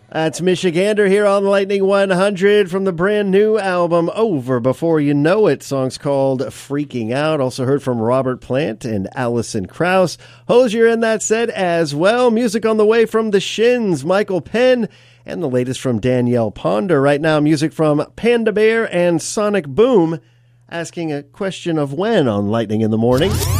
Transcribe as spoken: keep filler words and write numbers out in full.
That's Michigander here on Lightning one hundred from the brand new album Over Before You Know It. Song's called Freaking Out. Also heard from Robert Plant and Alison Krauss. Hozier in that set as well. Music on the way from The Shins, Michael Penn, and the latest from Danielle Ponder. Right now, music from Panda Bear and Sonic Boom, asking a question of when on Lightning in the Morning.